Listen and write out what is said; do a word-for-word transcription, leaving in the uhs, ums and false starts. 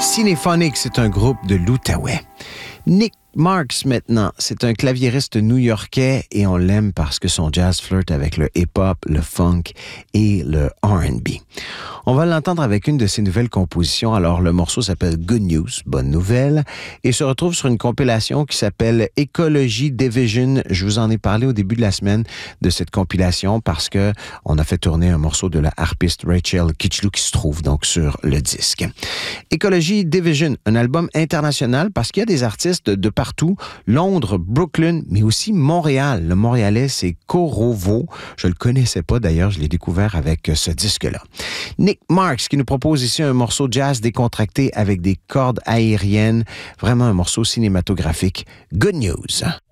Cinephonics, c'est un groupe de l'Outaouais. Nick Marks, maintenant, c'est un claviériste new-yorkais et on l'aime parce que son jazz flirte avec le hip-hop, le funk et le R and B. On va l'entendre avec une de ses nouvelles compositions. Alors, le morceau s'appelle Good News, bonne nouvelle, et se retrouve sur une compilation qui s'appelle Ecology Division. Je vous en ai parlé au début de la semaine de cette compilation parce que on a fait tourner un morceau de la harpiste Rachel Kitchlou qui se trouve donc sur le disque. Ecology Division, un album international parce qu'il y a des artistes de partout, Londres, Brooklyn, mais aussi Montréal. Le Montréalais, c'est Corovo. Je le connaissais pas d'ailleurs, je l'ai découvert avec ce disque-là. Nick Marks qui nous propose ici un morceau jazz décontracté avec des cordes aériennes. Vraiment un morceau cinématographique. Good News.